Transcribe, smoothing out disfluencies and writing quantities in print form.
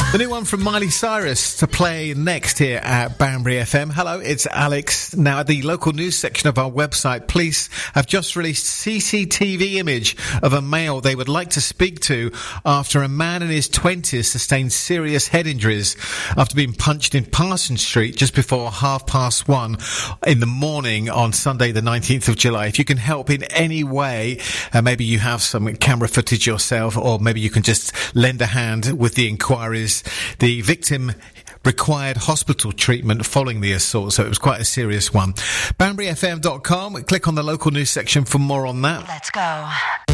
The new one from Miley Cyrus to play next here at Banbury FM. Hello, it's Alex. Now, at the local news section of our website, police have just released CCTV image of a male they would like to speak to after a man in his 20s sustained serious head injuries after being punched in Parsons Street just before 1:30 in the morning on Sunday the 19th of July. If you can help in any way, maybe you have some camera footage yourself, or maybe you can just lend a hand with the inquiries. The victim required hospital treatment following the assault, so it was quite a serious one. BanburyFM.com, click on the local news section for more on that. Let's go.